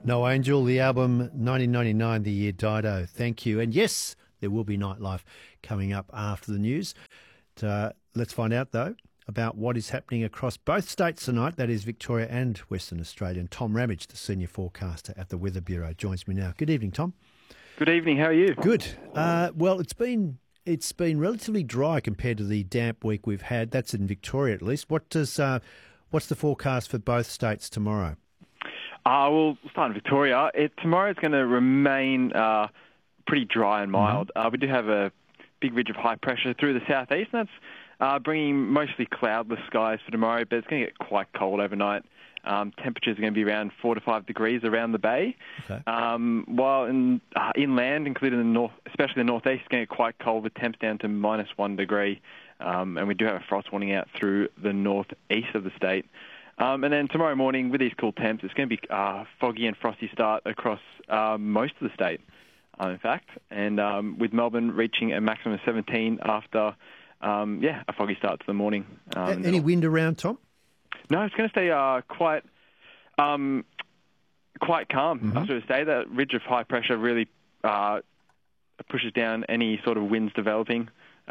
No Angel, the album 1999, the year Dido. Thank you. And yes, there will be nightlife coming up after the news. Let's find out, though, about what is happening across both states tonight, that is Victoria and Western Australia. And Tom Ramage, the senior forecaster at the Weather Bureau, joins me now. Good evening, Tom. Good evening. How are you? Good. Well, it's been relatively dry compared to the damp week we've had. That's in Victoria, at least. What's the forecast for both states tomorrow? We'll start in Victoria. Tomorrow is going to remain pretty dry and mild. We do have a big ridge of high pressure through the southeast, and that's bringing mostly cloudless skies for tomorrow, but it's going to get quite cold overnight. Temperatures are going to be around 4 to 5 degrees around the bay. Okay. While inland, including the north, especially the northeast, it's going to get quite cold with temps down to -1 degree. And we do have a frost warning out through the northeast of the state. And then tomorrow morning, with these cool temps, it's going to be foggy and frosty start across most of the state, in fact. And with Melbourne reaching a maximum of 17 after, a foggy start to the morning. Any wind around, Tom? No, it's going to stay quite calm. I was going to say that ridge of high pressure really pushes down any sort of winds developing.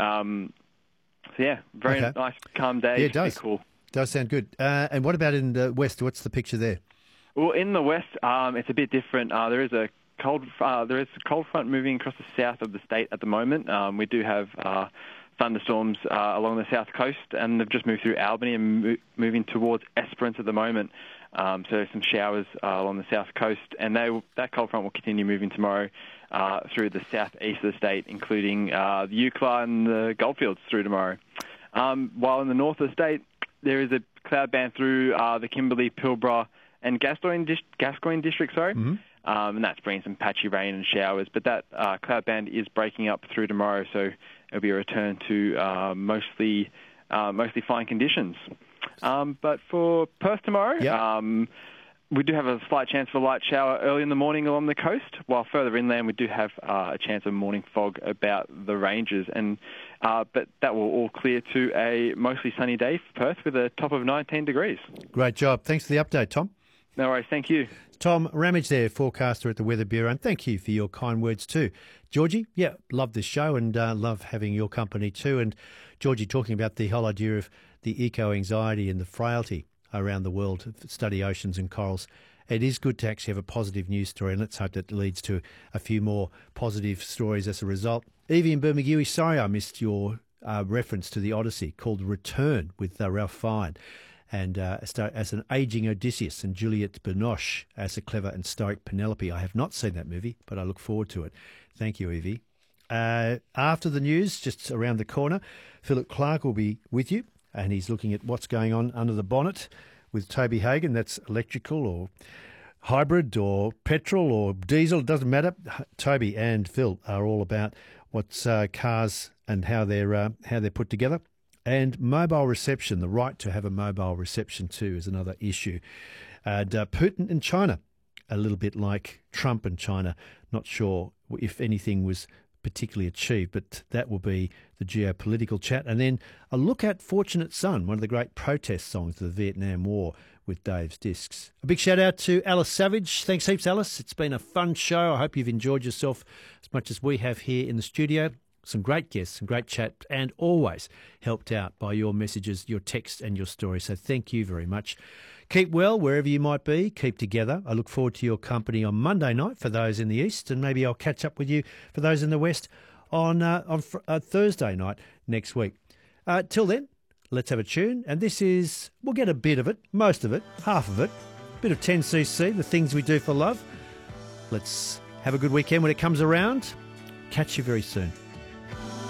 Very nice, calm day. Yeah, it does. Cool. Does sound good. And what about in the west? What's the picture there? Well, in the west, it's a bit different. There is a cold front moving across the south of the state at the moment. We do have thunderstorms along the south coast, and they've just moved through Albany and moving towards Esperance at the moment. So some showers along the south coast, and that cold front will continue moving tomorrow through the southeast of the state, including the Eucla and the Goldfields through tomorrow. While in the north of the state, there is a cloud band through the Kimberley, Pilbara, and Gascoyne district, and that's bringing some patchy rain and showers. But that cloud band is breaking up through tomorrow, so it'll be a return to mostly fine conditions. But for Perth tomorrow, we do have a slight chance of a light shower early in the morning along the coast, while further inland we do have a chance of morning fog about the ranges. But that will all clear to a mostly sunny day for Perth with a top of 19 degrees. Great job. Thanks for the update, Tom. No worries. Thank you. Tom Ramage there, forecaster at the Weather Bureau, and thank you for your kind words too. Georgie, love this show and love having your company too. And Georgie talking about the whole idea of the eco-anxiety and the frailty around the world to study oceans and corals. It is good to actually have a positive news story, and let's hope that leads to a few more positive stories as a result. Evie in Bermagui, sorry I missed your reference to the Odyssey called Return with Ralph Fiennes, and as an ageing Odysseus and Juliette Binoche as a clever and stoic Penelope. I have not seen that movie, but I look forward to it. Thank you, Evie. After the news, just around the corner, Philip Clark will be with you, and he's looking at what's going on under the bonnet with Toby Hagan. That's electrical or hybrid or petrol or diesel, it doesn't matter. Toby and Phil are all about what's cars and how they're put together. And mobile reception, the right to have a mobile reception too is another issue. And Putin and China, a little bit like Trump and China, not sure if anything was particularly achieved, but that will be the geopolitical chat. And then a look at Fortunate Son, one of the great protest songs of the Vietnam War with Dave's Discs. A big shout out to Alice Savage. Thanks heaps, Alice. It's been a fun show. I hope you've enjoyed yourself as much as we have here in the studio. Some great guests, some great chat, and always helped out by your messages, your texts and your stories. So thank you very much. Keep well wherever you might be. Keep together. I look forward to your company on Monday night for those in the east, and maybe I'll catch up with you for those in the west on Thursday night next week. Till then, let's have a tune. And this is, we'll get a bit of it, most of it, half of it, a bit of 10cc, the things we do for love. Let's have a good weekend when it comes around. Catch you very soon.